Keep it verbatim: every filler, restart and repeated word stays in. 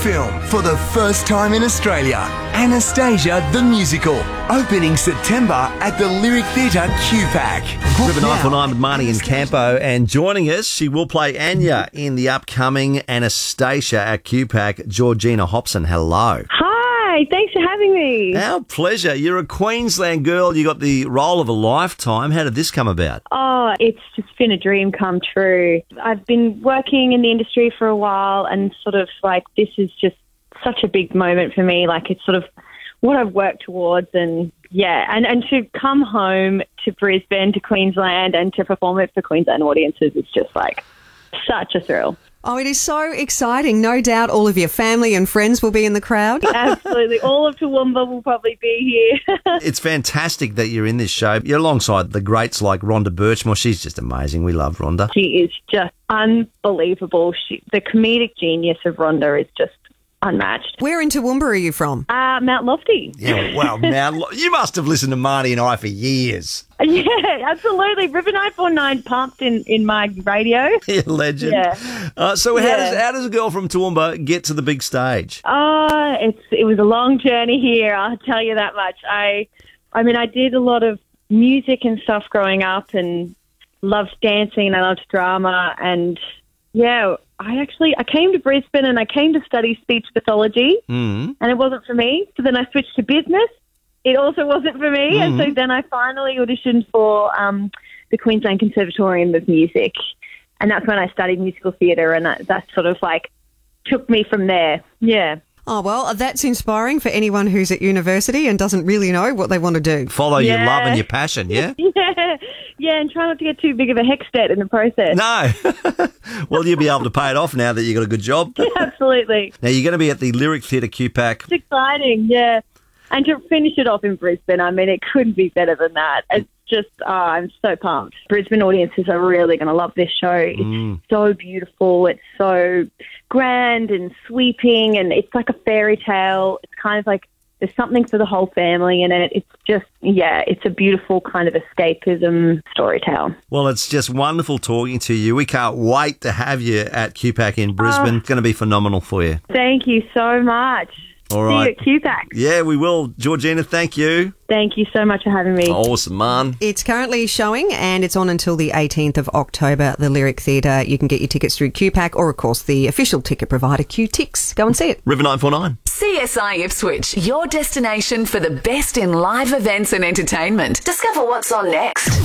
Film for the first time in Australia. Anastasia the Musical. Opening September at the Lyric Theatre Q PAC. River nine four nine with Marnie and Campo, and joining us, she will play Anya in the upcoming Anastasia at Q PAC. Georgina Hobson, hello. Hi, thanks for having me. Our pleasure. You're a Queensland girl. You got the role of a lifetime. How did this come about? Oh, it's just been a dream come true. I've been working in the industry for a while, and sort of like this is just such a big moment for me. Like it's sort of what I've worked towards, and yeah, and, and to come home to Brisbane, to Queensland, and to perform it for Queensland audiences is just like such a thrill. Oh, it is so exciting. No doubt all of your family and friends will be in the crowd. Absolutely. All of Toowoomba will probably be here. It's fantastic that you're in this show. You're alongside the greats like Rhonda Birchmore. She's just amazing. We love Rhonda. She is just unbelievable. She, the comedic genius of Rhonda is just unmatched. Where in Toowoomba are you from? Uh, Mount Lofty. Yeah, well, now you must have listened to Marnie and I for years. Yeah, absolutely. River nine four nine pumped in, in my radio. You're a legend. Yeah. Uh, so how Yeah. does how does a girl from Toowoomba get to the big stage? Uh, it's it was a long journey here, I'll tell you that much. I I mean, I did a lot of music and stuff growing up and loved dancing and I loved drama. And, yeah, I actually, I came to Brisbane and I came to study speech pathology Mm. and it wasn't for me. So then I switched to business. It also wasn't for me. Mm. And so then I finally auditioned for um, the Queensland Conservatorium of Music. And that's when I studied musical theatre, and that, that sort of like took me from there. Yeah. Oh, well, that's inspiring for anyone who's at university and doesn't really know what they want to do. Follow your Yeah. love and your passion, yeah? Yeah, yeah, and try not to get too big of a hex debt in the process. No. Well, you'll be able to pay it off now that you've got a good job. Absolutely. Now, you're going to be at the Lyric Theatre Q PAC. It's exciting, yeah. And to finish it off in Brisbane, I mean, it couldn't be better than that. It's just, oh, I'm so pumped. Brisbane audiences are really going to love this show. Mm. It's so beautiful. It's so grand and sweeping, and it's like a fairy tale. It's kind of like there's something for the whole family in it. It's just, yeah, it's a beautiful kind of escapism story tale. Well, it's just wonderful talking to you. We can't wait to have you at Q PAC in Brisbane. Oh. It's going to be phenomenal for you. Thank you so much. All See right. you at Q PAC. Yeah, we will. Georgina, thank you. Thank you so much for having me. Awesome, man. It's currently showing and it's on until the eighteenth of October at the Lyric Theatre. You can get your tickets through Q PAC or, of course, the official ticket provider, Q Tix. Go and see it. River nine four nine. C S I Ipswich, your destination for the best in live events and entertainment. Discover what's on next.